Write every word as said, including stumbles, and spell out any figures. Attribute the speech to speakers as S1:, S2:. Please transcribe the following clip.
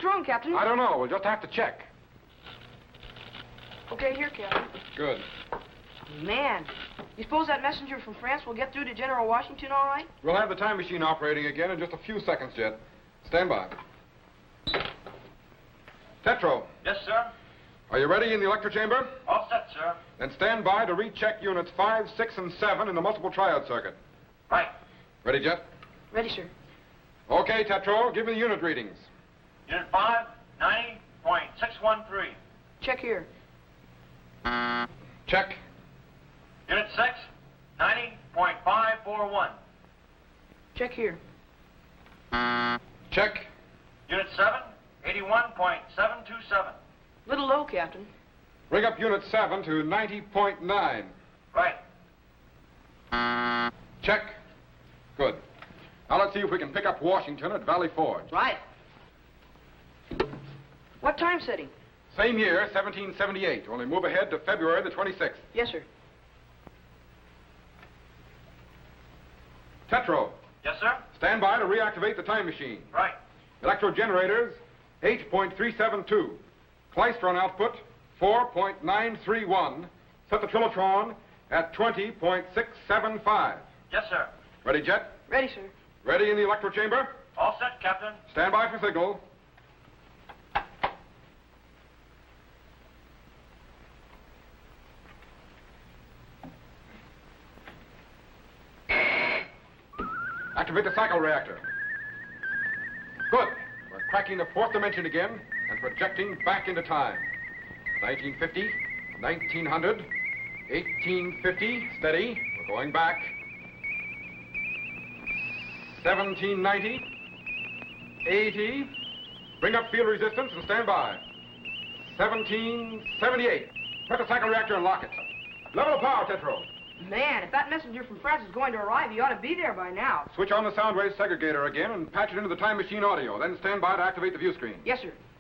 S1: wrong, Captain?
S2: I don't know. We'll just have to check.
S1: Okay, here, Captain.
S2: Good.
S1: Man, you suppose that messenger from France will get through to General Washington all right?
S2: We'll have the time machine operating again in just a few seconds, Jet. Stand by. Tetro.
S3: Yes, sir.
S2: Are you ready in the electro chamber?
S3: All set, sir.
S2: Then stand by to recheck units five, six, and seven in the multiple triode circuit.
S3: Right.
S2: Ready, Jet?
S1: Ready, sir.
S2: Okay, Tetro, give me the unit readings.
S3: Unit five, ninety point six one three.
S1: Check here.
S2: Check.
S3: Unit six, ninety point five four one.
S1: Check here.
S2: Check.
S3: Unit seven, eighty-one point seven two seven.
S1: Little low, Captain.
S2: Bring up unit seven to ninety point nine.
S3: Right.
S2: Check. Good. Now let's see if we can pick up Washington at Valley Forge.
S1: Right. What time setting?
S2: Same year, seventeen seventy-eight. Only move ahead to February the twenty-sixth.
S1: Yes, sir.
S2: Tetro,
S3: Yes, sir.
S2: stand by to reactivate the time machine.
S3: Right.
S2: Electro generators, eight point three seven two. Klystron output, four point nine three one. Set the Trilotron at twenty point six seven five.
S3: Yes, sir.
S2: Ready, Jet?
S1: Ready, sir.
S2: Ready in the electro chamber?
S3: All set, Captain.
S2: Stand by for signal. Activate the cycle reactor. Good. We're cracking the fourth dimension again and projecting back into time. nineteen fifty, nineteen hundred, eighteen fifty, steady. We're going back. seventeen ninety, eighty. Bring up field resistance and stand by. seventeen seventy-eight. Put the cycle reactor and lock it. Level of power, Tetro.
S1: Man, if that messenger from France is going to arrive, he ought to be there by now.
S2: Switch on the sound wave segregator again and patch it into the time machine audio. Then stand by to activate the view screen.
S1: Yes, sir.